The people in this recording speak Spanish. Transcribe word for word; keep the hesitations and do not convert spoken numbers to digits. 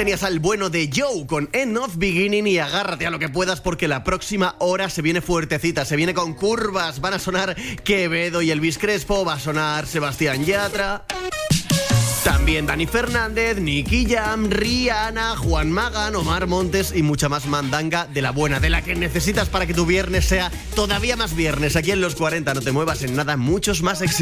tenías al bueno de Joe con End of Beginning y agárrate a lo que puedas porque la próxima hora se viene fuertecita, se viene con curvas. Van a sonar Quevedo y Elvis Crespo, va a sonar Sebastián Yatra, también Dani Fernández, Nicky Jam, Rihanna, Juan Magán, Omar Montes y mucha más mandanga de la buena, de la que necesitas para que tu viernes sea todavía más viernes. Aquí en Los cuarenta, no te muevas en nada, muchos más éxitos.